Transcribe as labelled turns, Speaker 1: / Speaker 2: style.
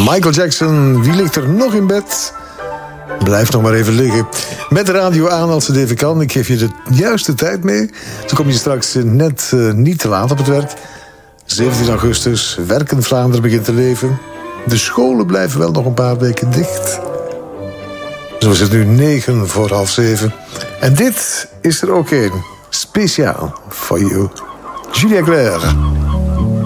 Speaker 1: Michael Jackson, wie ligt er nog in bed? Blijf nog maar even liggen. Met de radio aan als het even kan. Ik geef je de juiste tijd mee. Dan kom je straks net niet te laat op het werk. 17 augustus, werkend Vlaanderen begint te leven. De scholen blijven wel nog een paar weken dicht. Zo is het nu 6:09. En dit is er ook een. Speciaal voor you. Julia Claire.